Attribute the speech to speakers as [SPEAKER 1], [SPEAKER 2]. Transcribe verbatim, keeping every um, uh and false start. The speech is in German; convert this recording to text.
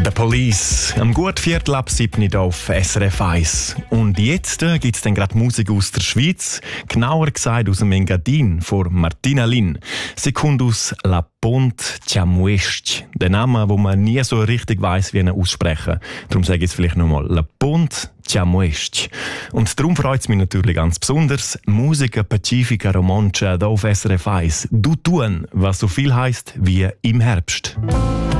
[SPEAKER 1] The Police, am gut Viertel ab sieben auf S R F eins. Und jetzt äh, gibt es dann gerade Musik aus der Schweiz, genauer gesagt aus dem Engadin von Martina Lin. Sie kommt aus La Ponte Chamuest, der Name, wo man nie so richtig weiss, wie ihn aussprechen. Darum sage ich jetzt vielleicht nochmal La Ponte Chamuest. Und darum freut es mich natürlich ganz besonders, Musica Pacifica Romancia hier auf S R F eins. Du tun, was so viel heisst wie im Herbst.